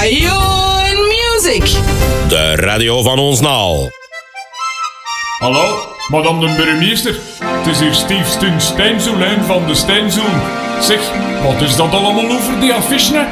Ion Music. De radio van ons naal. Hallo, madame de burgemeester. Het is hier Steve Stun Steinzoelijn van de Steinzoel. Zeg, wat is dat allemaal over die affiche?